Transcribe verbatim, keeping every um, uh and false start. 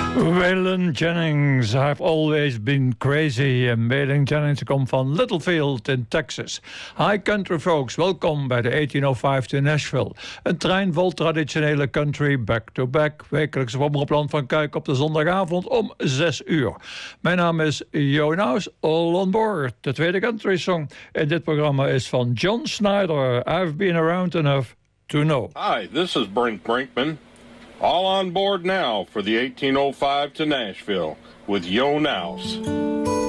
Waylon Jennings, I've always been crazy. En Waylon Jennings komt van Littlefield in Texas. Hi country folks, welkom bij de achttien oh vijf to Nashville. Een trein vol traditionele country back-to-back. Wekelijks omroepland van Kuik op de zondagavond om zes uur. Mijn naam is Jonas, all on board. De tweede country song in dit programma is van John Snyder. I've been around enough to know. Hi, this is Brink Brinkman. All on board now for the eighteen oh five to Nashville with Yo Nouse.